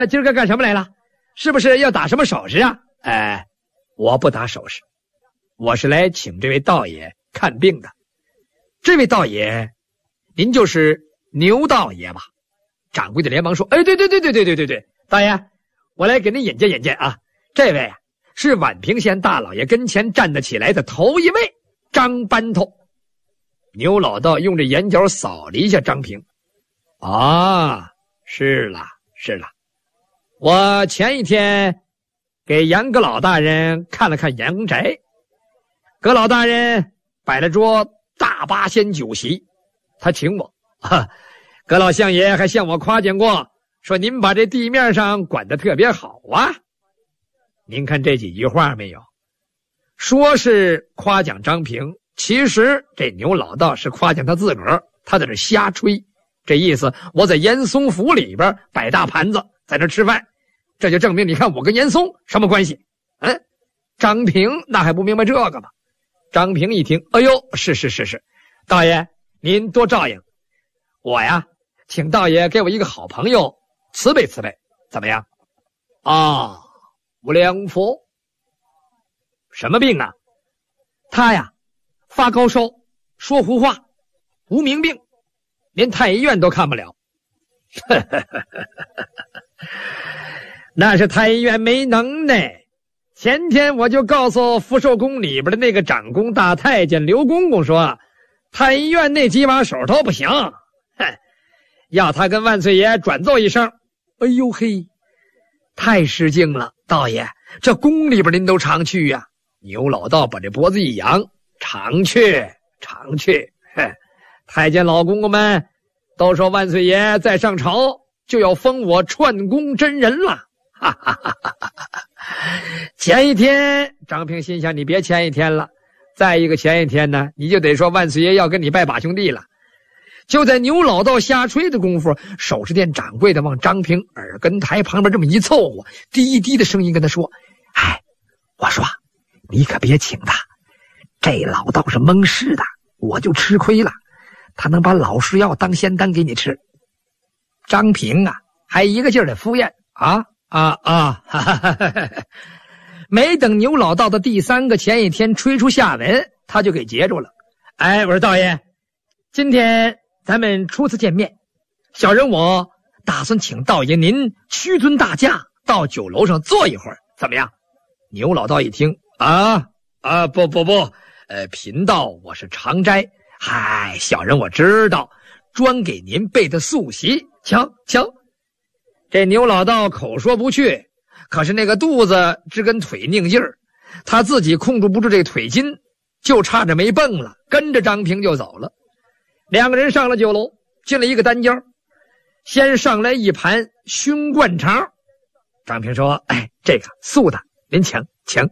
今儿个干什么来了？是不是要打什么手势啊？我不打手势，我是来请这位道爷看病的。这位道爷，您就是牛道爷吧？掌柜的连忙说：对，道爷，我来给您引荐引荐啊。这位啊，是宛平县大老爷跟前站得起来的头一位张班头。牛老道用这眼角扫了一下张平。是了，我前一天给杨阁老大人看了看阳宅，阁老大人摆了桌大八仙酒席，他请我阁老相爷还向我夸奖过，说您把这地面上管得特别好啊。您看这几句话没有？说是夸奖张平，其实这牛老道是夸奖他自个儿，他在这瞎吹。这意思，我在严嵩府里边摆大盘子，在这吃饭，这就证明你看我跟严嵩什么关系？张平那还不明白这个吗？张平一听，是，道爷您多照应，我呀请道爷给我一个好朋友慈悲慈悲，怎么样？无良佛，什么病啊？他呀发高烧，说胡话，无名病，连太医院都看不了。那是太医院没能耐。前天我就告诉福寿宫里边的那个长公大太监刘公公说，太医院那几把手都不行，要他跟万岁爷转奏一声。太失敬了，道爷，这宫里边您都常去呀。牛老道把这脖子一扬，常去。太监老公公们都说万岁爷再上朝就要封我串宫真人了。前一天，张平心想，你别前一天了，再一个前一天呢，你就得说万岁爷要跟你拜把兄弟了。就在牛老道瞎吹的功夫，首饰店掌柜的往张平耳根台旁边这么一凑合，低低的声音跟他说：我说你可别请他，这老道是蒙事的，我就吃亏了，他能把老式药当仙丹给你吃。张平啊还一个劲儿的敷衍没等牛老道的第三个前一天吹出下文，他就给截住了。我说道爷，今天咱们初次见面，小人我打算请道爷您屈尊大驾到酒楼上坐一会儿，怎么样？牛老道一听，不，贫道我是常斋，小人我知道，专给您备的素席，瞧。这牛老道口说不去，可是那个肚子只跟腿拧劲儿，他自己控制不住这腿筋，就差着没蹦了，跟着张平就走了。两个人上了酒楼，进了一个单间，先上来一盘熏灌肠。张平说：这个素的您请。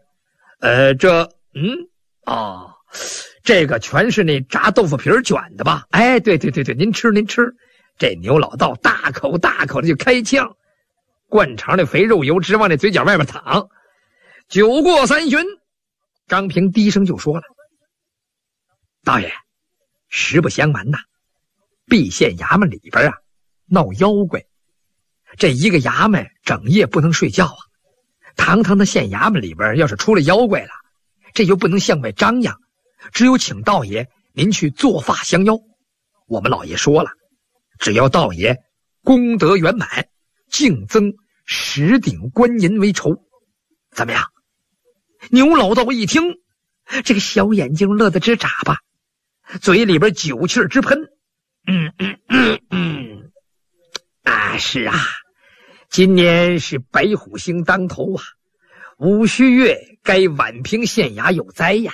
这个全是那炸豆腐皮卷的吧？对，您吃。这牛老道大口的就开枪，灌肠的肥肉油直往那嘴角外边淌。酒过三巡，张平低声就说了：道爷，实不相瞒呐，敝县衙门里边闹妖怪，这一个衙门整夜不能睡觉啊。堂堂的县衙门里边要是出了妖怪了，这又不能向外张扬，只有请道爷您去做法降妖。我们老爷说了，只要道爷功德圆满，净增10顶官银为酬，怎么样？牛老道一听，这个小眼睛乐得直眨巴，嘴里边酒气直喷。是啊，今年是白虎星当头啊，戊戌月该宛平县衙有灾呀。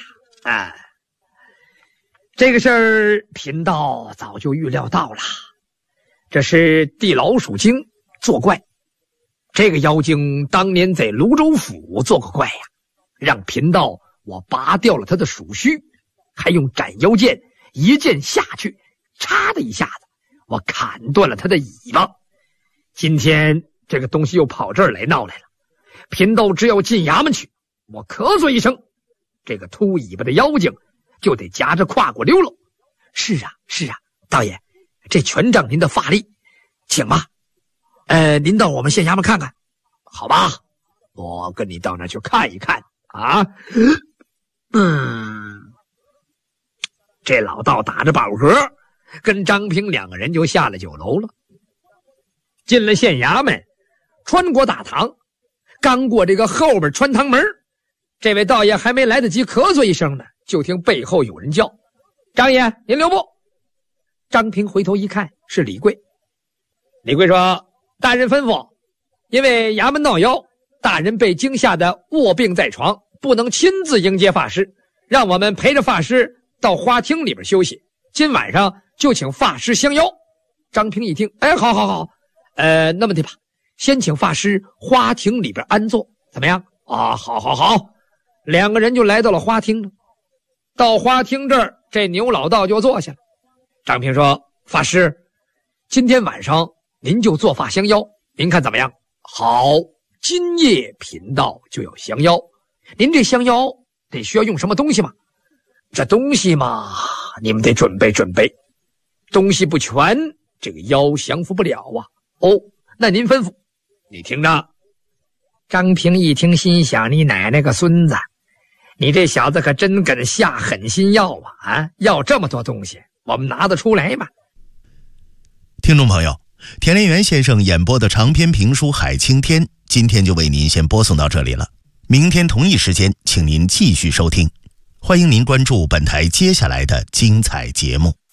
这个事儿贫道早就预料到了，这是地老鼠精作怪。这个妖精当年在泸州府做过怪呀，让贫道我拔掉了他的鼠须，还用斩妖剑一剑下去，嚓的一下子我砍断了他的尾巴。今天这个东西又跑这儿来闹来了，贫道只要进衙门去，我咳嗽一声，这个秃尾巴的妖精就得夹着胯骨溜了。是啊，道爷，这全仗您的法力，请吧。 您到我们县衙门看看。好吧，我跟你到那儿去看一看啊。这老道打着饱嗝，跟张平2个人就下了酒楼了。进了县衙门，穿过大堂，刚过这个后边穿堂门，这位道爷还没来得及咳嗽一声呢，就听背后有人叫：“张爷，您留步！”张平回头一看，是李贵。李贵说：“大人吩咐，因为衙门闹妖，大人被惊吓的卧病在床，不能亲自迎接法师，让我们陪着法师到花厅里边休息。今晚上就请法师相邀。”张平一听，好，那么的吧，先请法师花厅里边安坐，怎么样啊？好，2个人就来到了花厅了。到花厅这儿，这牛老道就坐下了。张平说：“法师，今天晚上您就做法相邀，您看怎么样？”好，今夜贫道就要降妖。您这降妖得需要用什么东西吗？这东西嘛，你们得准备准备，东西不全，这个妖降服不了啊。哦，那您吩咐。你听着。张平一听，心想：你奶奶个孙子，你这小子可真敢下狠心要啊！要这么多东西，我们拿得出来吗？ 听众朋友，田连元先生演播的长篇评书《海青天》，今天就为您先播送到这里了。明天同一时间，请您继续收听。欢迎您关注本台接下来的精彩节目。